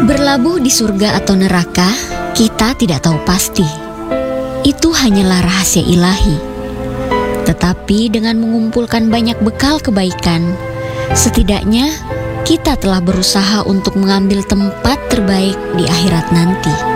Berlabuh di surga atau neraka, kita tidak tahu pasti. Itu hanyalah rahasia ilahi. Tetapi dengan mengumpulkan banyak bekal kebaikan, setidaknya kita telah berusaha untuk mengambil tempat terbaik di akhirat nanti.